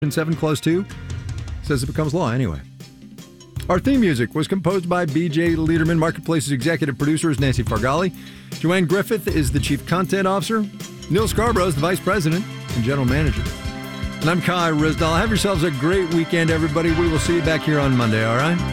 7 Clause 2 says it becomes law anyway. Our theme music was composed by B.J. Liederman. Marketplace's executive producer is Nancy Fargali. Joanne Griffith is the chief content officer. Neil Scarborough is the vice president and general manager. And I'm Kai Rizdal. Have yourselves a great weekend, everybody. We will see you back here on Monday, all right?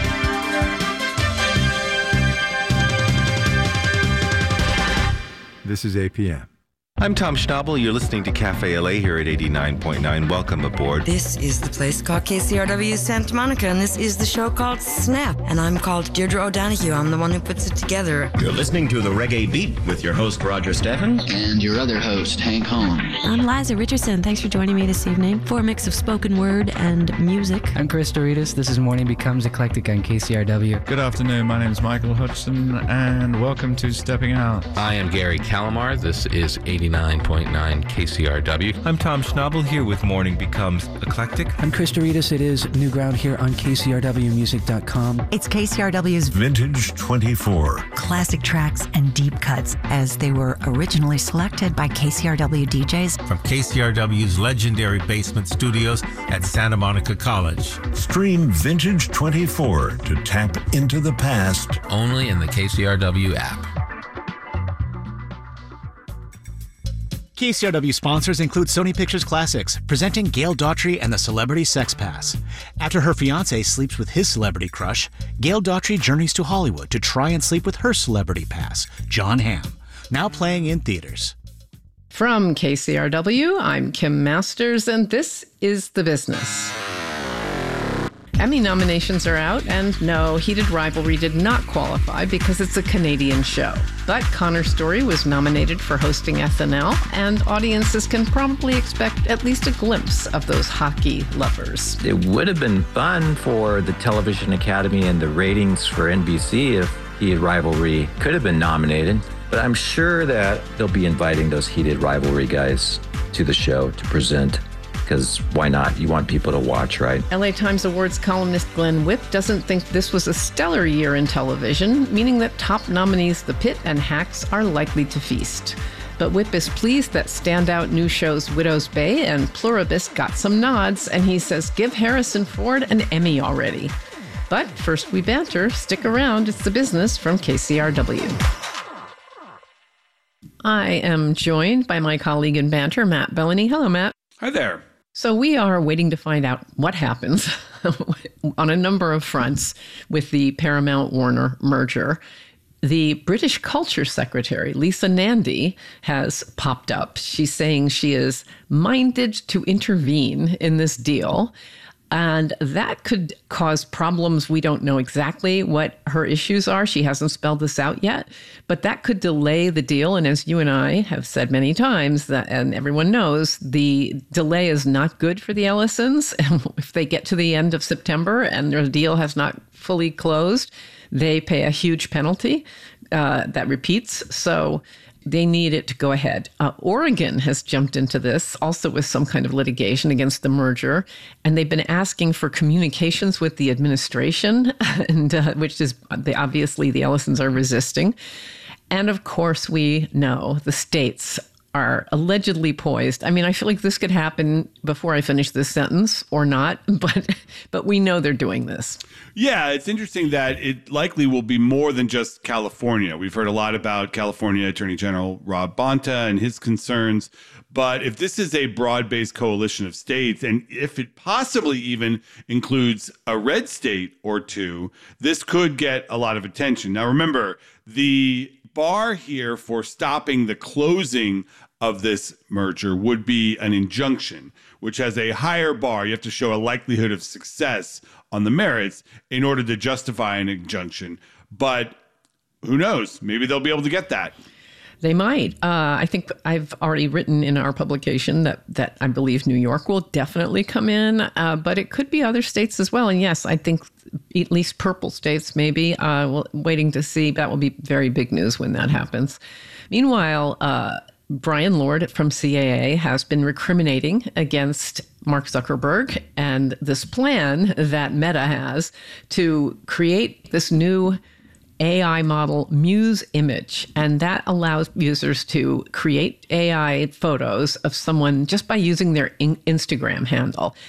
This is APM. I'm Tom Schnabel. You're listening to Cafe LA here at 89.9. Welcome aboard. This is the place called KCRW Santa Monica, and this is the show called Snap. And I'm called Deirdre O'Donoghue. I'm the one who puts it together. You're listening to The Reggae Beat with your host, Roger Steffen. And your other host, Hank Holm. I'm Liza Richardson. Thanks for joining me this evening for a mix of spoken word and music. I'm Chris Doritas. This is Morning Becomes Eclectic on KCRW. Good afternoon. My name is Michael Hudson, and welcome to Stepping Out. I am Gary Calamar. This is 89.9 KCRW. I'm Tom Schnabel here with Morning Becomes Eclectic. I'm Chris Doritas. It is New Ground here on KCRWmusic.com. It's KCRW's Vintage 24. Classic tracks and deep cuts as they were originally selected by KCRW DJs. From KCRW's legendary basement studios at Santa Monica College. Stream Vintage 24 to tap into the past. Only in the KCRW app. KCRW sponsors include Sony Pictures Classics, presenting Gail Daughtry and the Celebrity Sex Pass. After her fiancé sleeps with his celebrity crush, Gail Daughtry journeys to Hollywood to try and sleep with her celebrity pass, John Hamm. Now playing in theaters. From KCRW, I'm Kim Masters, and this is The Business. Emmy nominations are out, and no, Heated Rivalry did not qualify because it's a Canadian show. But Connor Story was nominated for hosting SNL, and audiences can probably expect at least a glimpse of those hockey lovers. It would have been fun for the Television Academy and the ratings for NBC if Heated Rivalry could have been nominated. But I'm sure that they'll be inviting those Heated Rivalry guys to the show to present. Because why not? You want people to watch, right? LA Times Awards columnist Glenn Whipp doesn't think this was a stellar year in television, meaning that top nominees The Pitt and Hacks are likely to feast. But Whipp is pleased that standout new shows Widow's Bay and Pluribus got some nods, and he says give Harrison Ford an Emmy already. But first we banter. Stick around. It's The Business from KCRW. I am joined by my colleague in banter, Matt Bellany. Hello, Matt. Hi there. So we are waiting to find out what happens on a number of fronts with the Paramount-Warner merger. The British Culture Secretary, Lisa Nandy, has popped up. She's saying she is minded to intervene in this deal. And that could cause problems. We don't know exactly what her issues are. She hasn't spelled this out yet, but that could delay the deal. And as you and I have said many times, and everyone knows, the delay is not good for the Ellisons. If they get to the end of September and their deal has not fully closed, they pay a huge penalty that repeats. So they need it to go ahead. Oregon has jumped into this, also with some kind of litigation against the merger, and they've been asking for communications with the administration, and which is obviously the Ellisons are resisting. And of course, we know the states are allegedly poised. I mean, I feel like this could happen before I finish this sentence or not, but we know they're doing this. Yeah, it's interesting that it likely will be more than just California. We've heard a lot about California Attorney General Rob Bonta and his concerns. But if this is a broad-based coalition of states, and if it possibly even includes a red state or two, this could get a lot of attention. Now, remember, the bar here for stopping the closing of this merger would be an injunction, which has a higher bar. You have to show a likelihood of success on the merits in order to justify an injunction. But who knows? Maybe they'll be able to get that. They might. I think I've already written in our publication that I believe New York will definitely come in, but it could be other states as well. And yes, I think at least purple states maybe. Waiting to see. That will be very big news when that happens. Meanwhile, Brian Lord from CAA has been recriminating against Mark Zuckerberg and this plan that Meta has to create this new AI model Muse Image, and that allows users to create AI photos of someone just by using their Instagram handle.